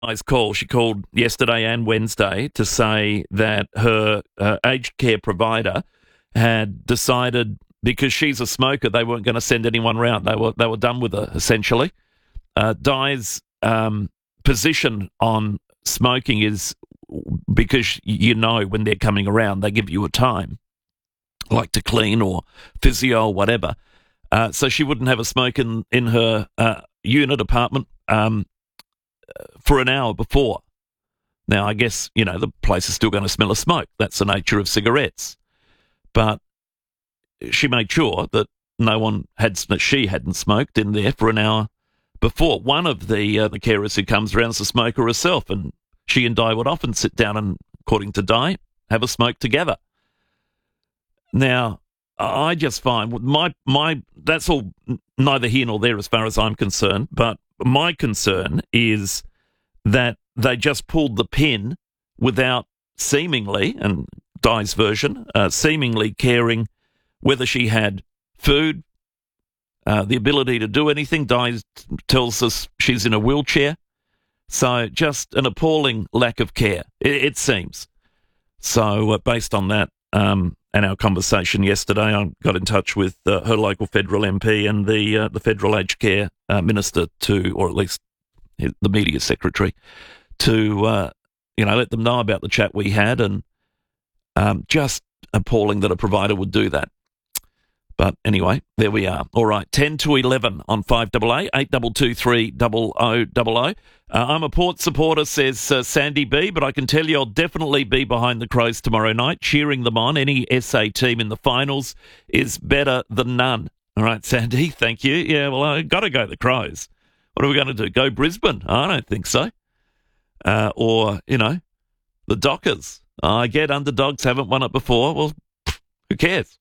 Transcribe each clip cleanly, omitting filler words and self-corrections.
call. She called yesterday and Wednesday to say that her aged care provider had decided, because she's a smoker, they weren't going to send anyone round. They were done with her, essentially. Di's position on smoking is, because you know when they're coming around, they give you a time, like to clean or physio or whatever. So she wouldn't have a smoke in her unit apartment for an hour before. Now, I guess, the place is still going to smell of smoke. That's the nature of cigarettes. But she made sure that she hadn't smoked in there for an hour before. One of the carers who comes around is a smoker herself, and she and Di would often sit down and, according to Di, have a smoke together. Now, I just find that's all neither here nor there as far as I'm concerned, but my concern is that they just pulled the pin without seemingly, and Di's version, seemingly caring whether she had food, the ability to do anything. Di tells us she's in a wheelchair. So just an appalling lack of care, it seems. So based on that and our conversation yesterday, I got in touch with her local federal MP and the federal aged care minister or at least the media secretary, to let them know about the chat we had, and just appalling that a provider would do that. But anyway, there we are. All right, 10 to 11 on 5AA, 8223 0000. I'm a Port supporter, says Sandy B, but I can tell you I'll definitely be behind the Crows tomorrow night, cheering them on. Any SA team in the finals is better than none. All right, Sandy, thank you. Yeah, well, I've got to go the Crows. What are we going to do, go Brisbane? I don't think so. Or, the Dockers. I get underdogs, haven't won it before. Well, who cares?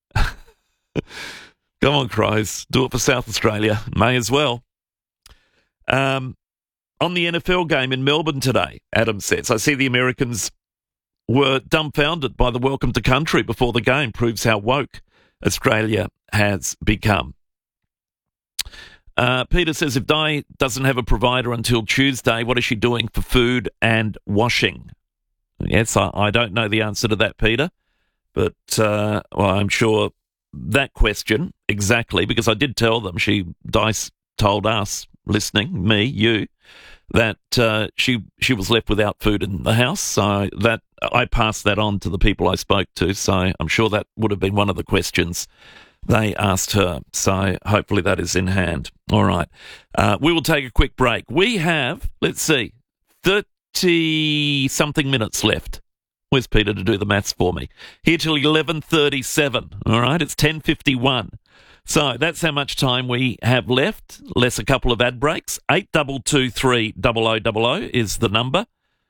Come on, Crows. Do it for South Australia. May as well. On the NFL game in Melbourne today, Adam says, I see the Americans were dumbfounded by the welcome to country before the game. Proves how woke Australia has become. Peter says, if Di doesn't have a provider until Tuesday, what is she doing for food and washing? Yes, I don't know the answer to that, Peter. But, I'm sure that question exactly, because I did tell them, Dice told us, listening, me, you, that she was left without food in the house. So that I passed that on to the people I spoke to. So I'm sure that would have been one of the questions they asked her. So hopefully that is in hand. All right. We will take a quick break. We have, 30-something minutes left. Where's Peter to do the maths for me? Here till 11:37. All right, it's 10:51. So that's how much time we have left, less a couple of ad breaks. 8223 0000 is the number.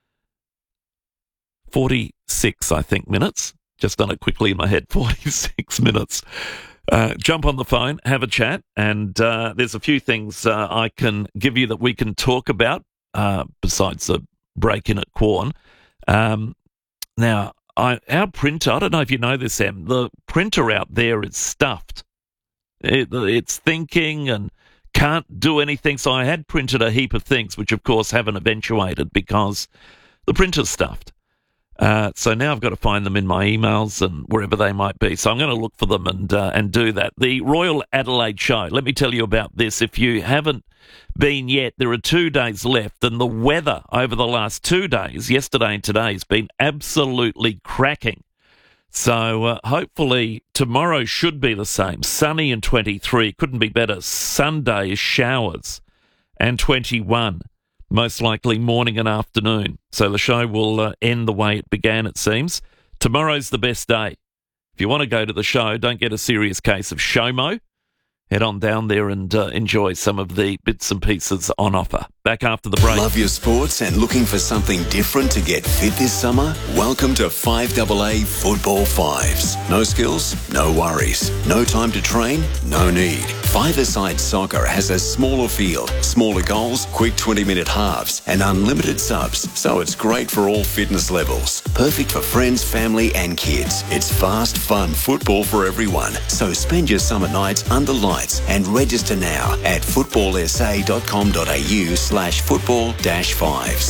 46, I think, minutes. Just done it quickly in my head. 46 minutes. Jump on the phone, have a chat, and there's a few things I can give you that we can talk about, besides the break-in at Quorn. Now, our printer, I don't know if you know this, Em, the printer out there is stuffed. It's thinking and can't do anything. So I had printed a heap of things, which of course haven't eventuated because the printer's stuffed. So now I've got to find them in my emails and wherever they might be. So I'm going to look for them and do that. The Royal Adelaide Show, let me tell you about this. If you haven't been yet, there are 2 days left, and the weather over the last 2 days, yesterday and today, has been absolutely cracking. So hopefully tomorrow should be the same. Sunny and 23, couldn't be better. Sunday is showers and 21. Most likely morning and afternoon. So the show will end the way it began, it seems. Tomorrow's the best day. If you want to go to the show, don't get a serious case of SHOMO. Head on down there and enjoy some of the bits and pieces on offer. Back after the break. Love your sports and looking for something different to get fit this summer? Welcome to 5AA Football Fives. No skills? No worries. No time to train? No need. Five-a-side soccer has a smaller field, smaller goals, quick 20-minute halves, and unlimited subs, so it's great for all fitness levels. Perfect for friends, family, and kids. It's fast, fun football for everyone. So spend your summer nights under lights and register now at footballsa.com.au/fives. facebook.com/football-5s.